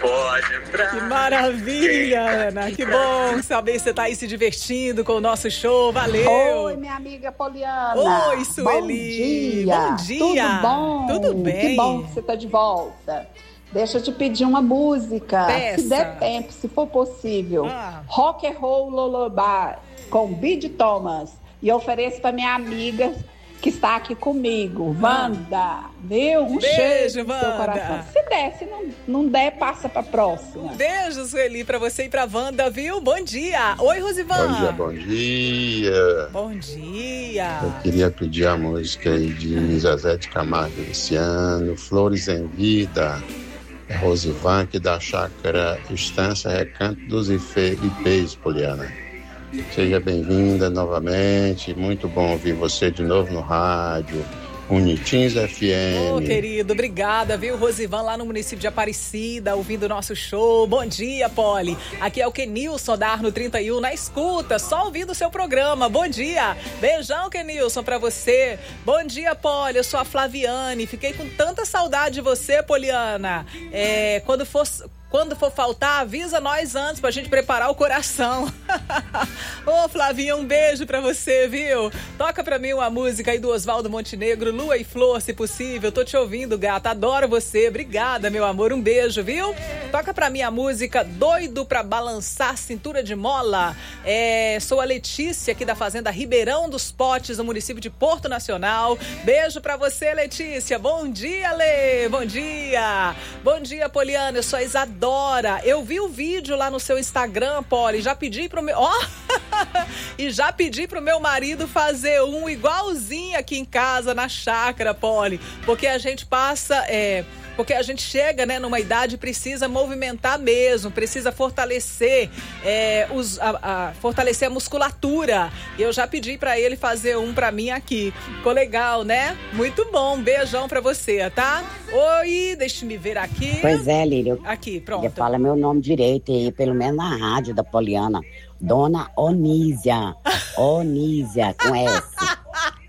pode entrar. Que maravilha, Ana. Que bom saber que você tá aí se divertindo com o nosso show. Valeu. Oi, minha amiga Poliana. Oi, Sueli. Bom dia. Tudo bom? Tudo bem? Que bom que você tá de volta. Deixa eu te pedir uma música. Peça. Se der tempo, se for possível. Rock and Roll Lullaby com Bid Thomas. E eu ofereço para minha amiga que está aqui comigo, Wanda. Viu? Um cheiro no seu coração. Se der, se não der, passa para a próxima. Beijo, Sueli, para você e para Wanda, viu? Bom dia. Oi, Rosivan. Bom dia. Bom dia. Eu queria pedir a música aí de Zezé de Camargo e Luciano, Flores em Vida. Rosivan, aqui da Chácara Estância Recanto dos Ipês, Poliana. Seja bem-vinda novamente, muito bom ouvir você de novo no rádio, Unitins FM. Ô, querido, obrigada, viu, Rosivan, lá no município de Aparecida, ouvindo o nosso show. Bom dia, Poli. Aqui é o Kenilson da Arno 31, na escuta, só ouvindo o seu programa. Bom dia. Beijão, Kenilson, pra você. Bom dia, Poli, eu sou a Flaviane. Fiquei com tanta saudade de você, Poliana. Quando for faltar, avisa nós antes pra gente preparar o coração. Ô, Flavinha, um beijo pra você, viu? Toca pra mim uma música aí do Oswaldo Montenegro, Lua e Flor, se possível. Tô te ouvindo, gata. Adoro você. Obrigada, meu amor. Um beijo, viu? Toca pra mim a música Doido pra Balançar Cintura de Mola. Sou a Letícia, aqui da Fazenda Ribeirão dos Potes, no município de Porto Nacional. Beijo pra você, Letícia. Bom dia, Lê. Bom dia. Bom dia, Poliana. Eu sou a Isadora. Eu vi o vídeo lá no seu Instagram, Poli, já pedi pro meu... E já pedi pro meu marido fazer um igualzinho aqui em casa, na chácara, Poli, porque a gente passa... Porque a gente chega, né, numa idade e precisa movimentar mesmo, precisa fortalecer, fortalecer a musculatura. Eu já pedi pra ele fazer um pra mim aqui. Ficou legal, né? Muito bom. Beijão pra você, tá? Oi, deixa me ver aqui. Pois é, Lírio. Aqui, pronto. Fala meu nome direito aí, pelo menos na rádio da Poliana. Dona Onísia. Onísia, com S.